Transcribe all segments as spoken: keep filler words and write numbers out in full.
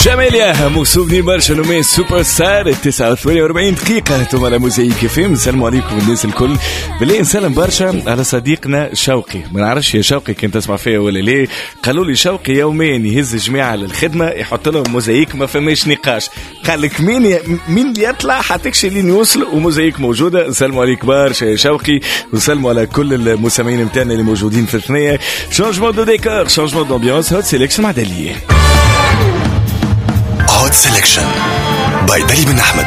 جماليا موسوبني برشا نومي سوبر ستار تسعة وثمانية وأربعين دقيقة انتم على موزايك اف ام. السلام عليكم الناس الكل. بالله نسلم برشا على صديقنا شوقي. ما نعرفش يا شوقي كنت تسمع فيها ولا ليه. قالوا لي شوقي يوميا يهز الجماعة للخدمة يحط لهم موزايك ما فماش نقاش. قال لك مين ي... مين اللي يطلع حتكشي لين يوصل وموزايك موجودة. نسلموا عليك برشا يا شوقي ونسلموا على كل المستمعين نتاعنا اللي موجودين في الثنية. شانجمون دو ديكور شانجمون دامبيونس هوت سيليكشن مع دالية. هوت سيلكشن باي دالي بن أحمد.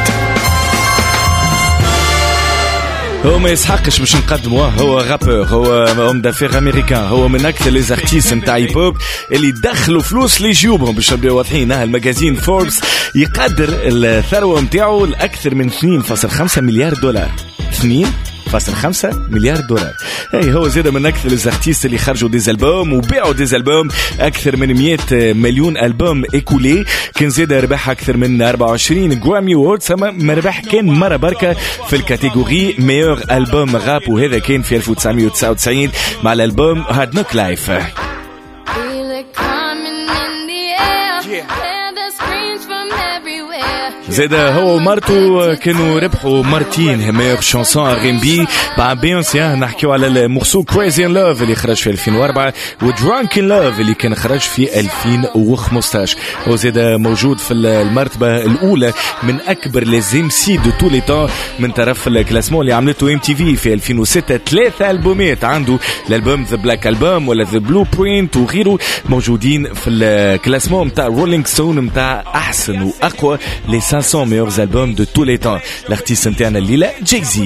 هو ما يسحقش باش نقدمه. هو رابور، هو ام دافير امريكان، هو من اكثر لي زارتيست نتاع هيب هوب اللي دخلوا فلوس لجيوبهم باش نبداو واضحين. المجازين فوربس يقدر الثروه نتاعو لاكثر من اثنين فاصلة خمسة مليار دولار. اثنين فاصلة خمسة مليار دولار. اي هو زاد من اكثر الارتيست اللي خرجوا دي البوم وبيعوا دي البوم اكثر من مئة مليون البوم ايكولي. كان زاد ربح اكثر من أربعة وعشرين جرامي ووردز. اما ربح كان مره بركه في الكاتيجوري ميور البوم راب، وهذا كان في ألف وتسعمية وتسعة وتسعين مع الالبوم هارد نوك لايف. زاد هو ومرته كانوا ربحوا مرتين ميور شانسون ار ام بي مع بيونسي. نحكيو على المرسو كريزي ان لوف اللي خرج في ألفين وأربعة ودرانكن لوف اللي كان خرج في ألفين وخمسطاش. هو زاد موجود في المرتبه الاولى من اكبر لازم سي دو تو لي طون من طرف الكلاسمون اللي عملته ام تي في في ألفين وستة. ثلاثه البومات عنده، الالبوم ذا بلاك البوم ولا ذا بلو برينت وغيره موجودين في الكلاسمون نتاع رولينج ستون نتاع احسن واقوى لي خمسمية meilleurs albums de tous les temps. L'artiste interne Lila Jay-Z.